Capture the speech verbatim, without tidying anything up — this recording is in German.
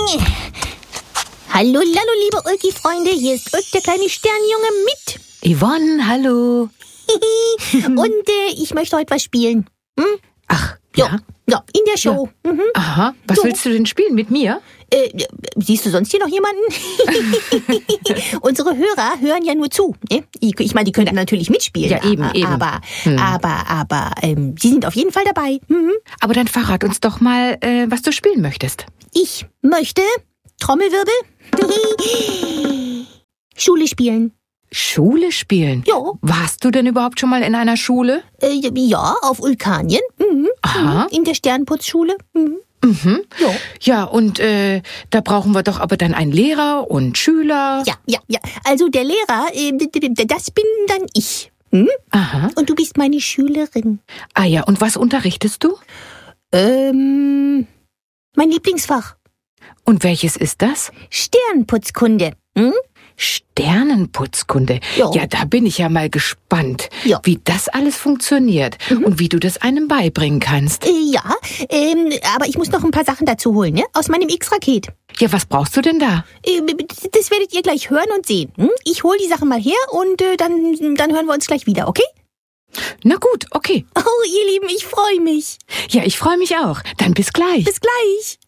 Hallo, hallo, liebe Ulki-Freunde, hier ist Ulk, der kleine Sternjunge mit. Yvonne, hallo. Und äh, ich möchte heute was spielen. Hm? Ach, Ja, ja? ja, in der Show. Ja. Mhm. Aha, was So. willst du denn spielen mit mir? Äh, siehst du sonst hier noch jemanden? Unsere Hörer hören ja nur zu. Ne? Ich, ich meine, die können natürlich mitspielen. Ja, eben, aber, eben. Aber, Hm. aber, aber, ähm, sie sind auf jeden Fall dabei. Mhm. Aber dann verrat uns doch mal, äh, was du spielen möchtest. Ich möchte, Trommelwirbel, Schule spielen. Schule spielen? Ja. Warst du denn überhaupt schon mal in einer Schule? Äh, ja, auf Vulkanien. Mhm. Aha. In der Sternputzschule. Mhm. Mhm. Ja. Ja, und äh, da brauchen wir doch aber dann einen Lehrer und Schüler. Ja, ja, ja. Also der Lehrer, äh, d- d- d- das bin dann ich. Hm? Aha. Und du bist meine Schülerin. Ah ja, und was unterrichtest du? Ähm, mein Lieblingsfach. Und welches ist das? Sternputzkunde. Hm? Sternenputzkunde. Ja. Ja, da bin ich ja mal gespannt, Ja. wie das alles funktioniert und wie du das einem beibringen kannst. Äh, ja, ähm, aber ich muss noch ein paar Sachen dazu holen, ne? Aus meinem X-Raket. Ja, was brauchst du denn da? Äh, das werdet ihr gleich hören und sehen. Hm? Ich hol die Sachen mal her und äh, dann, dann hören wir uns gleich wieder, okay? Na gut, okay. Oh, ihr Lieben, ich freue mich. Ja, ich freue mich auch. Dann bis gleich. Bis gleich.